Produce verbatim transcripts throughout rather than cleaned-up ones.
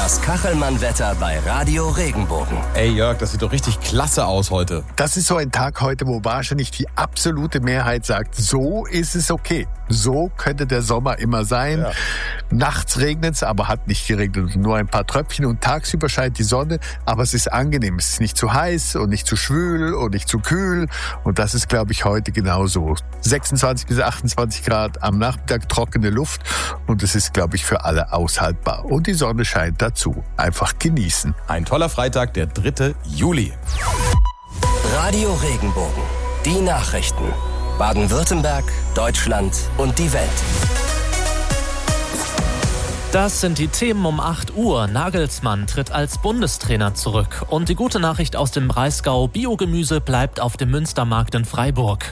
Das Kachelmann-Wetter bei Radio Regenbogen. Ey Jörg, das sieht doch richtig klasse aus heute. Das ist so ein Tag heute, wo wahrscheinlich die absolute Mehrheit sagt, so ist es okay. So könnte der Sommer immer sein. Ja. Nachts regnet es, aber hat nicht geregnet, nur ein paar Tröpfchen. Und tagsüber scheint die Sonne, aber es ist angenehm. Es ist nicht zu heiß und nicht zu schwül und nicht zu kühl. Und das ist, glaube ich, heute genauso. sechsundzwanzig bis achtundzwanzig Grad, am Nachmittag trockene Luft. Und es ist, glaube ich, für alle aushaltbar. Und die Sonne scheint dazu. Einfach genießen. Ein toller Freitag, der dritte Juli. Radio Regenbogen. Die Nachrichten. Baden-Württemberg, Deutschland und die Welt. Das sind die Themen um acht Uhr. Nagelsmann tritt als Bundestrainer zurück. Und die gute Nachricht aus dem Breisgau: Biogemüse bleibt auf dem Münstermarkt in Freiburg.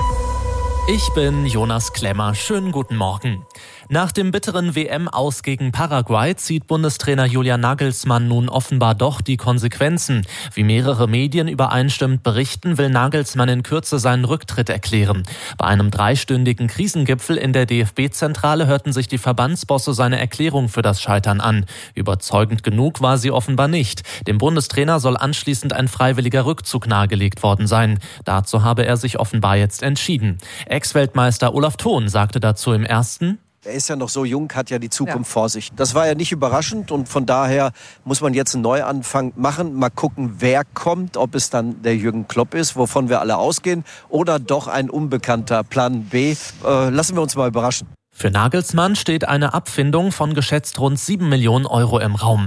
Ich bin Jonas Klemmer. Schönen guten Morgen. Nach dem bitteren W M-Aus gegen Paraguay zieht Bundestrainer Julian Nagelsmann nun offenbar doch die Konsequenzen. Wie mehrere Medien übereinstimmend berichten, will Nagelsmann in Kürze seinen Rücktritt erklären. Bei einem dreistündigen Krisengipfel in der D F B-Zentrale hörten sich die Verbandsbosse seine Erklärung für das Scheitern an. Überzeugend genug war sie offenbar nicht. Dem Bundestrainer soll anschließend ein freiwilliger Rückzug nahegelegt worden sein. Dazu habe er sich offenbar jetzt entschieden. Ex-Weltmeister Olaf Thon sagte dazu im Ersten: Er ist ja noch so jung, hat ja die Zukunft ja vor sich. Das war ja nicht überraschend und von daher muss man jetzt einen Neuanfang machen. Mal gucken, wer kommt, ob es dann der Jürgen Klopp ist, wovon wir alle ausgehen, oder doch ein unbekannter Plan B. Äh, lassen wir uns mal überraschen. Für Nagelsmann steht eine Abfindung von geschätzt rund sieben Millionen Euro im Raum.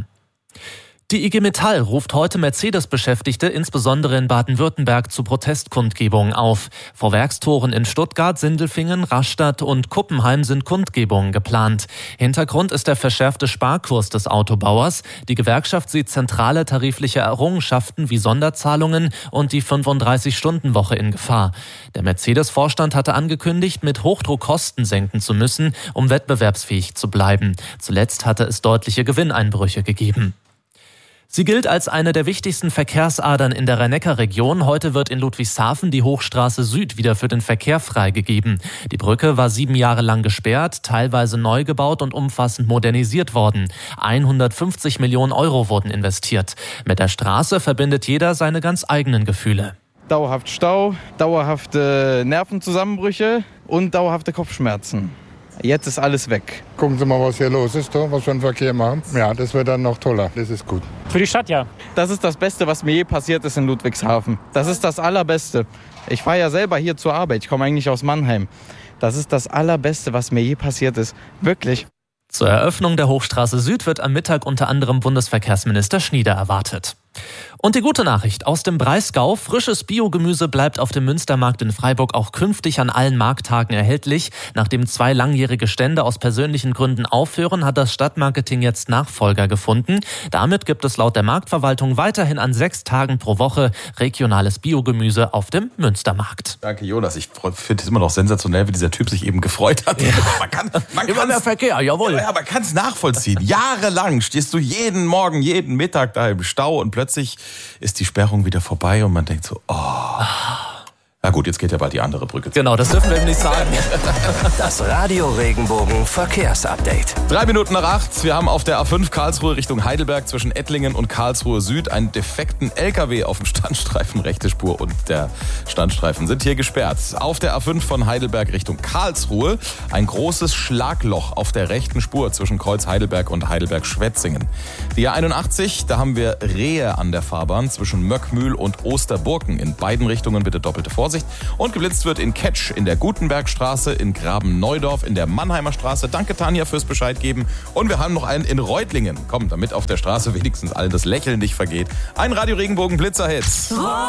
Die I G Metall ruft heute Mercedes-Beschäftigte insbesondere in Baden-Württemberg zu Protestkundgebungen auf. Vor Werkstoren in Stuttgart, Sindelfingen, Rastatt und Kuppenheim sind Kundgebungen geplant. Hintergrund ist der verschärfte Sparkurs des Autobauers. Die Gewerkschaft sieht zentrale tarifliche Errungenschaften wie Sonderzahlungen und die fünfunddreißig-Stunden-Woche in Gefahr. Der Mercedes-Vorstand hatte angekündigt, mit Hochdruck Kosten senken zu müssen, um wettbewerbsfähig zu bleiben. Zuletzt hatte es deutliche Gewinneinbrüche gegeben. Sie gilt als eine der wichtigsten Verkehrsadern in der Rhein-Neckar-Region. Heute wird in Ludwigshafen die Hochstraße Süd wieder für den Verkehr freigegeben. Die Brücke war sieben Jahre lang gesperrt, teilweise neu gebaut und umfassend modernisiert worden. hundertfünfzig Millionen Euro wurden investiert. Mit der Straße verbindet jeder seine ganz eigenen Gefühle. Dauerhaft Stau, dauerhafte Nervenzusammenbrüche und dauerhafte Kopfschmerzen. Jetzt ist alles weg. Gucken Sie mal, was hier los ist, was wir einen Verkehr machen. Ja, das wird dann noch toller. Das ist gut. Für die Stadt, ja. Das ist das Beste, was mir je passiert ist in Ludwigshafen. Das ist das Allerbeste. Ich fahre ja selber hier zur Arbeit. Ich komme eigentlich aus Mannheim. Das ist das Allerbeste, was mir je passiert ist. Wirklich. Zur Eröffnung der Hochstraße Süd wird am Mittag unter anderem Bundesverkehrsminister Schnieder erwartet. Und die gute Nachricht aus dem Breisgau: Frisches Biogemüse bleibt auf dem Münstermarkt in Freiburg auch künftig an allen Markttagen erhältlich. Nachdem zwei langjährige Stände aus persönlichen Gründen aufhören, hat das Stadtmarketing jetzt Nachfolger gefunden. Damit gibt es laut der Marktverwaltung weiterhin an sechs Tagen pro Woche regionales Biogemüse auf dem Münstermarkt. Danke Jonas, ich finde es immer noch sensationell, wie dieser Typ sich eben gefreut hat. Ja. Man kann, man immer mehr Verkehr, jawohl. Ja, man kann es nachvollziehen. Jahrelang stehst du jeden Morgen, jeden Mittag da im Stau und plötzlich ist die Sperrung wieder vorbei und man denkt so, oh. Na gut, jetzt geht ja bald die andere Brücke. Genau, das dürfen wir nicht sagen. Das Radio Regenbogen Verkehrsupdate. Drei Minuten nach acht. Wir haben auf der A fünf Karlsruhe Richtung Heidelberg zwischen Ettlingen und Karlsruhe Süd einen defekten L K W auf dem Standstreifen. Rechte Spur und der Standstreifen sind hier gesperrt. Auf der A fünf von Heidelberg Richtung Karlsruhe ein großes Schlagloch auf der rechten Spur zwischen Kreuz Heidelberg und Heidelberg-Schwetzingen. Die A einundachtzig, da haben wir Rehe an der Fahrbahn zwischen Möckmühl und Osterburken. In beiden Richtungen bitte doppelte Vorsicht. Und geblitzt wird in Ketsch, in der Gutenbergstraße, in Graben-Neudorf, in der Mannheimer Straße. Danke Tanja fürs Bescheid geben. Und wir haben noch einen in Reutlingen. Komm, damit auf der Straße wenigstens allen das Lächeln nicht vergeht. Ein Radio Regenbogen Blitzerhit.